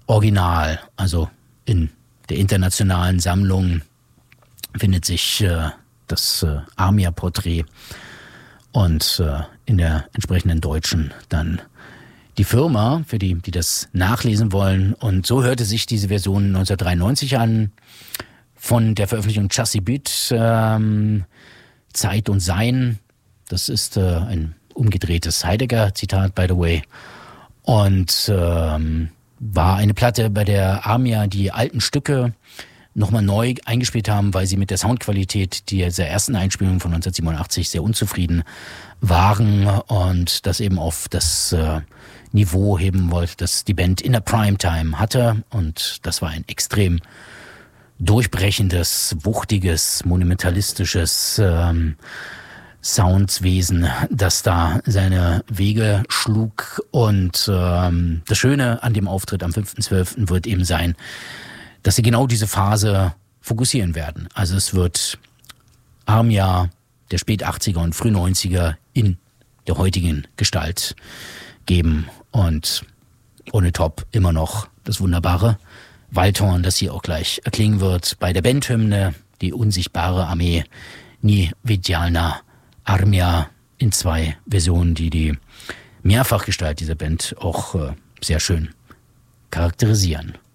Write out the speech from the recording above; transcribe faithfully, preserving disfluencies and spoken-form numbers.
Original, also in der internationalen Sammlung findet sich äh, das äh, Armia-Porträt und äh, in der entsprechenden deutschen dann die Firma, für die, die das nachlesen wollen. Und so hörte sich diese Version neunzehnhundertdreiundneunzig an, von der Veröffentlichung Chassis Beat, ähm, Zeit und Sein. Das ist äh, ein umgedrehtes Heidegger-Zitat, by the way. Und ähm, war eine Platte, bei der Armia die alten Stücke nochmal neu eingespielt haben, weil sie mit der Soundqualität dieser ersten Einspielung von neunzehnhundertsiebenundachtzig sehr unzufrieden waren und das eben auf das äh, Niveau heben wollte, das die Band in der Primetime hatte. Und das war ein extrem durchbrechendes, wuchtiges, monumentalistisches ähm, Soundswesen, das da seine Wege schlug. Und ähm, das Schöne an dem Auftritt am fünften zwölften wird eben sein, dass sie genau diese Phase fokussieren werden. Also es wird Armia der Spät-achtziger und Früh-neunziger in der heutigen Gestalt geben. Und ohne Top immer noch das wunderbare Waldhorn, das hier auch gleich erklingen wird bei der Bandhymne, die unsichtbare Armee, Ni Vidjalna Armia, in zwei Versionen, die die Mehrfachgestalt dieser Band auch äh, sehr schön charakterisieren.